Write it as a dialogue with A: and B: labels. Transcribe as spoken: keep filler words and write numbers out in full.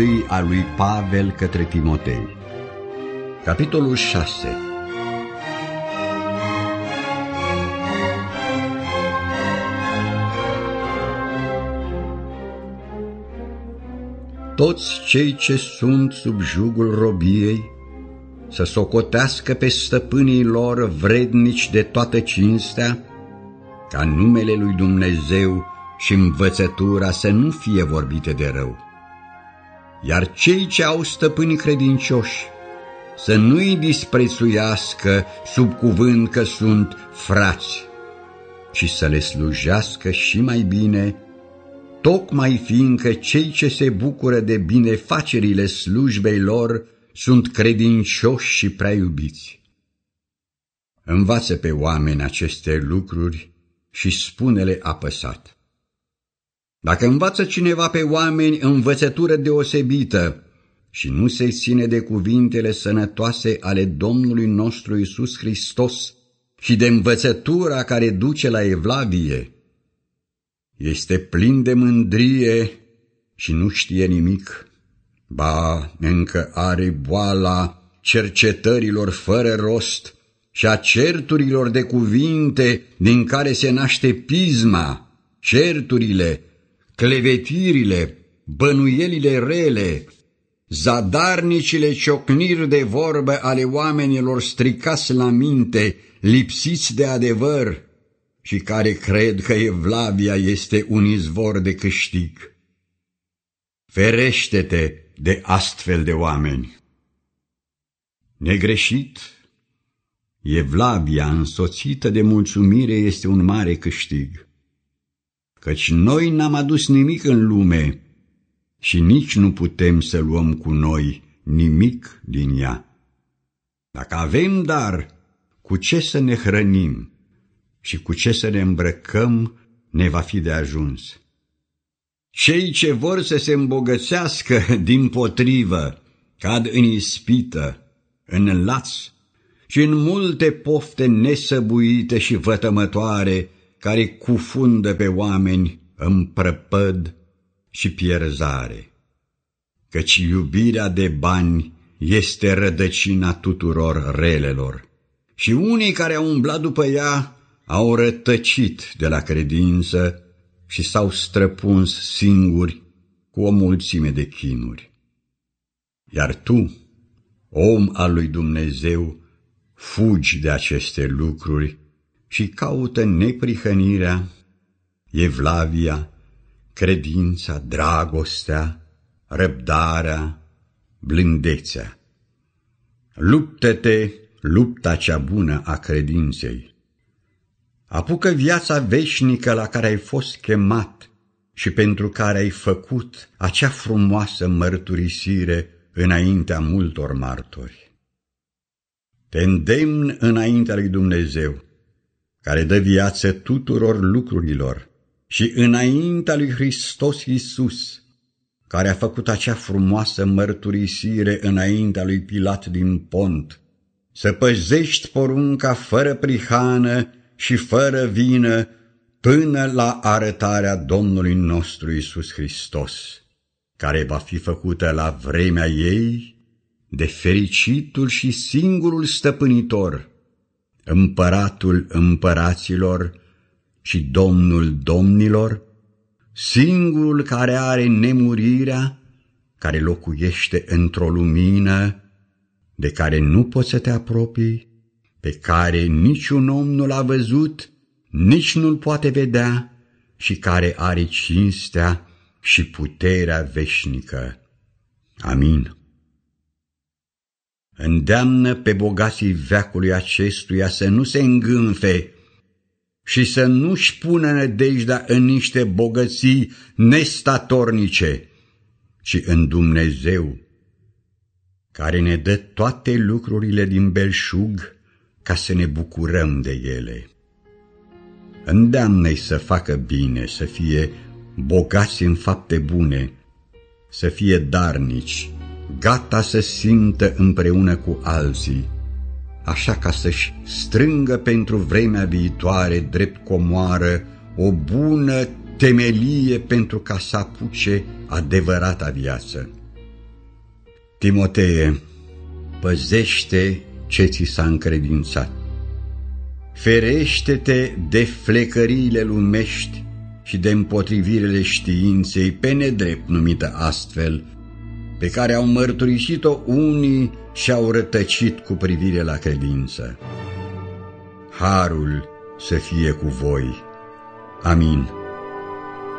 A: a lui Pavel către Timotei. Capitolul șase. Toți cei ce sunt sub jugul robiei să socotească pe stăpânii lor vrednici de toată cinstea, ca numele lui Dumnezeu și învățătura să nu fie vorbite de rău. Iar cei ce au stăpâni credincioși să nu-i disprețuiască sub cuvânt că sunt frați, ci să le slujească și mai bine, tocmai fiindcă cei ce se bucură de binefacerile slujbei lor sunt credincioși și prea iubiți. Învață pe oameni aceste lucruri și spune-le apăsat. Dacă învață cineva pe oameni învățătură deosebită și nu se ține de cuvintele sănătoase ale Domnului nostru Iisus Hristos și de învățătura care duce la evlavie, este plin de mândrie și nu știe nimic, ba, încă are boala cercetărilor fără rost și a certurilor de cuvinte din care se naște pisma, certurile, clevetirile, bănuielile rele, zadarnicile ciocniri de vorbă ale oamenilor stricați la minte, lipsiți de adevăr și care cred că evlavia este un izvor de câștig. Ferește-te de astfel de oameni. Negreșit, evlavia însoțită de mulțumire este un mare câștig, căci noi n-am adus nimic în lume și nici nu putem să luăm cu noi nimic din ea. Dacă avem dar cu ce să ne hrănim și cu ce să ne îmbrăcăm, ne va fi de ajuns. Cei ce vor să se îmbogățească dimpotrivă cad în ispită, în laț și în multe pofte nesăbuite și vătămătoare care cufundă pe oameni în prăpăd și pierzare. Căci iubirea de bani este rădăcina tuturor relelor și unii care au umblat după ea au rătăcit de la credință și s-au străpuns singuri cu o mulțime de chinuri. Iar tu, om al lui Dumnezeu, fugi de aceste lucruri și caută neprihănirea, evlavia, credința, dragostea, răbdarea, blândețea. Luptă-te lupta cea bună a credinței. Apucă viața veșnică la care ai fost chemat și pentru care ai făcut acea frumoasă mărturisire înaintea multor martori. Te îndemn înaintea lui Dumnezeu, care dă viață tuturor lucrurilor, și înaintea lui Hristos Iisus, care a făcut acea frumoasă mărturisire înaintea lui Pilat din Pont, să păzești porunca fără prihană și fără vină până la arătarea Domnului nostru Iisus Hristos, care va fi făcută la vremea ei de fericitul și singurul stăpânitor, împăratul împăraților și Domnul domnilor, singurul care are nemurirea, care locuiește într-o lumină de care nu poți să te apropii, pe care niciun om nu l-a văzut, nici nu-l poate vedea și care are cinstea și puterea veșnică. Amin. Îndeamnă pe bogații veacului acestuia să nu se îngânfe și să nu-și pună nădejdea în niște bogății nestatornice, ci în Dumnezeu, care ne dă toate lucrurile din belșug ca să ne bucurăm de ele. Îndeamnă-i să facă bine, să fie bogați în fapte bune, să fie darnici, gata să simtă împreună cu alții, așa ca să-și strângă pentru vremea viitoare drept comoară o bună temelie pentru ca să apuce adevărata viață. Timotee, păzește ce ți s-a încredințat. Ferește-te de flecăriile lumești și de împotrivirile științei pe nedrept numită astfel, pe care au mărturisit-o unii și au rătăcit cu privire la credință. Harul să fie cu voi. Amin.